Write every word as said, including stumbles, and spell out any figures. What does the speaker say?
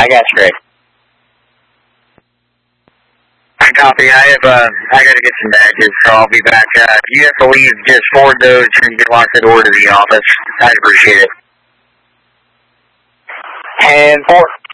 I got you, Greg. I copy. I have, uh, I gotta get some badges, so I'll be back. Uh, if you have to leave, just forward those and get locked the door to the office. I'd appreciate it. And four.